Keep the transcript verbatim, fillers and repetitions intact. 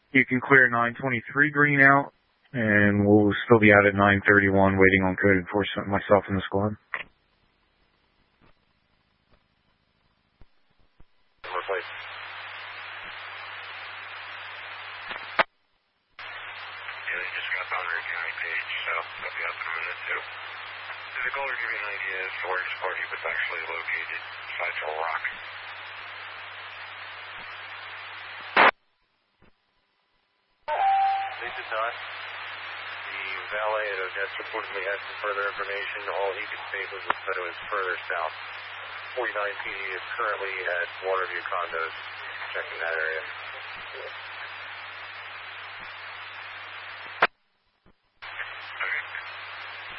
You can clear nine twenty-three green out, and we'll still be out at nine thirty-one waiting on code enforcement, myself and the squad. The goal to give you an idea as to where this party was actually located, Sideshow Rock. They did not. The valet at Odessa reportedly had some further information. All he could say was that it was further south. forty-nine P D is currently at Waterview Condos, checking that area.